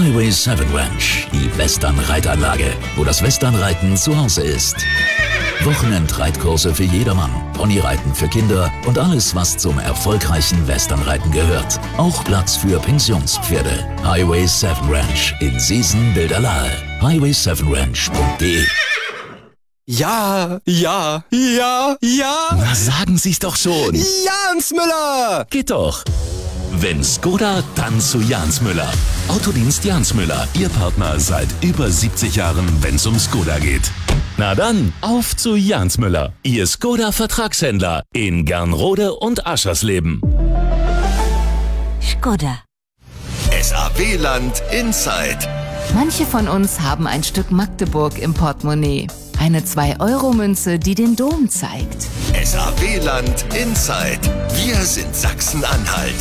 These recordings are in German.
Highway 7 Ranch, die Western-Reitanlage, wo das Westernreiten zu Hause ist. Wochenendreitkurse für jedermann, Ponyreiten für Kinder und alles, was zum erfolgreichen Westernreiten gehört. Auch Platz für Pensionspferde. Highway 7 Ranch in Seesen-Bilderlahe. highway7ranch.de. Ja. Na, sagen Sie's doch schon. Jans Müller! Geht doch. Wenn Skoda, dann zu Jans Müller. Autodienst Jans Müller, Ihr Partner seit über 70 Jahren, wenn's um Skoda geht. Na dann, auf zu Jans Müller, Ihr Skoda-Vertragshändler in Gernrode und Aschersleben. Skoda. SAW-Land Inside. Manche von uns haben ein Stück Magdeburg im Portemonnaie. Eine 2-Euro-Münze, die den Dom zeigt. SAW-Land Inside. Wir sind Sachsen-Anhalt.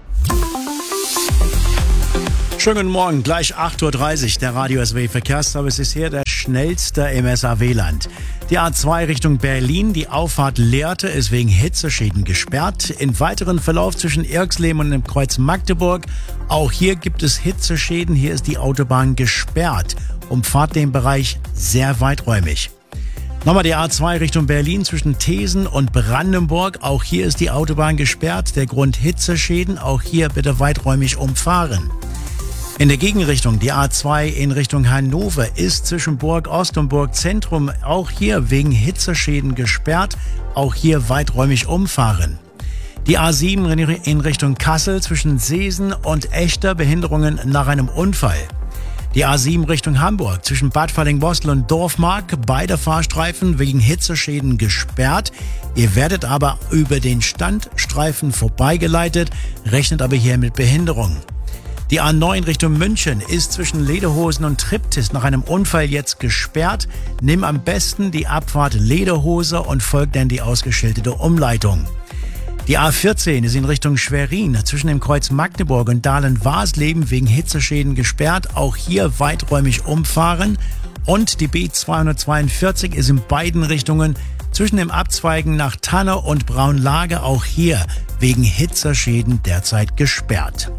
Schönen guten Morgen, gleich 8.30 Uhr. Der Radio SAW Verkehrsservice ist hier der schnellste im SAW-Land. Die A2 Richtung Berlin, die Auffahrt Lehrte ist wegen Hitzeschäden gesperrt. Im weiteren Verlauf zwischen Irxleben und dem Kreuz Magdeburg, auch hier gibt es Hitzeschäden. Hier ist die Autobahn gesperrt. Umfahrt den Bereich sehr weiträumig. Nochmal die A2 Richtung Berlin zwischen Thesen und Brandenburg. Auch hier ist die Autobahn gesperrt. Der Grund Hitzeschäden. Auch hier bitte weiträumig umfahren. In der Gegenrichtung, die A2 in Richtung Hannover ist zwischen Burg Ost und Burg Zentrum auch hier wegen Hitzeschäden gesperrt. Auch hier weiträumig umfahren. Die A7 in Richtung Kassel zwischen Seesen und Echter, Behinderungen nach einem Unfall. Die A7 Richtung Hamburg zwischen Bad Falling-Bostel und Dorfmark, beide Fahrstreifen wegen Hitzeschäden gesperrt. Ihr werdet aber über den Standstreifen vorbeigeleitet, rechnet aber hier mit Behinderung. Die A9 Richtung München ist zwischen Lederhosen und Triptis nach einem Unfall jetzt gesperrt. Nimm am besten die Abfahrt Lederhose und folg dann die ausgeschilderte Umleitung. Die A14 ist in Richtung Schwerin zwischen dem Kreuz Magdeburg und Dahlen-Waasleben wegen Hitzeschäden gesperrt. Auch hier weiträumig umfahren. Und die B242 ist in beiden Richtungen zwischen dem Abzweigen nach Tanne und Braunlage auch hier wegen Hitzeschäden derzeit gesperrt.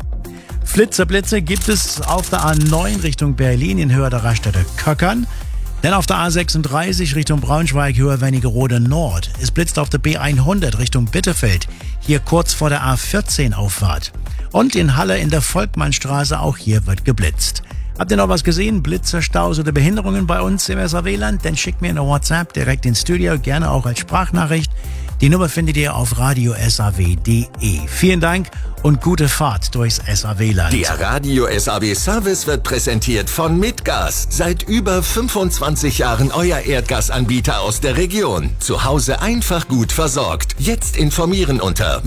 Flitze gibt es auf der A9 Richtung Berlin in Höhe der Raststätte Köckern. Dann auf der A36 Richtung Braunschweig, Höhe Wernigerode Nord. Es blitzt auf der B100 Richtung Bitterfeld, hier kurz vor der A14 Auffahrt. Und in Halle in der Volkmannstraße, auch hier wird geblitzt. Habt ihr noch was gesehen? Blitzer, Staus oder Behinderungen bei uns im SAW-Land? Dann schickt mir eine WhatsApp direkt ins Studio, gerne auch als Sprachnachricht. Die Nummer findet ihr auf radiosaw.de. Vielen Dank und gute Fahrt durchs SAW-Land. Der Radio SAW Service wird präsentiert von Mitgas. Seit über 25 Jahren euer Erdgasanbieter aus der Region. Zu Hause einfach gut versorgt. Jetzt informieren unter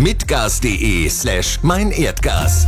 mitgas.de/meinerdgas.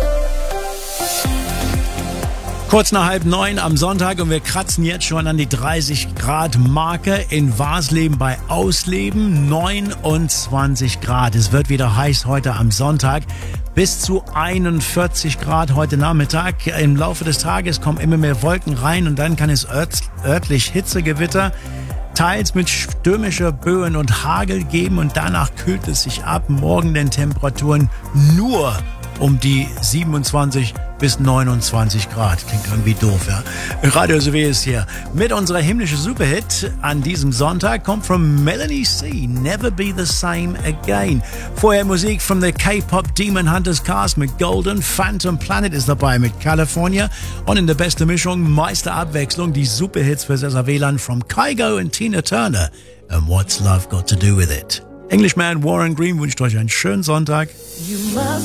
Kurz nach 8:30 am Sonntag und wir kratzen jetzt schon an die 30 Grad Marke in Waasleben bei Ausleben. 29 Grad. Es wird wieder heiß heute am Sonntag. Bis zu 41 Grad heute Nachmittag. Im Laufe des Tages kommen immer mehr Wolken rein und dann kann es örtlich Hitzegewitter, teils mit stürmischer Böen und Hagel geben und danach kühlt es sich ab. Morgen den Temperaturen nur um die 27 bis 29 Grad. Klingt irgendwie doof, ja? Radio SAW ist hier mit unserer himmlischen Superhit an diesem Sonntag. Kommt von Melanie C. Never Be the Same Again. Vorher Musik von der K-Pop Demon Hunters Cast mit Golden. Phantom Planet ist dabei mit California. Und in der besten Mischung, Meisterabwechslung, die Superhits für SAW-Land from Kygo und Tina Turner. And What's Love Got to Do With It? Englishman Warren Green wünscht euch einen schönen Sonntag.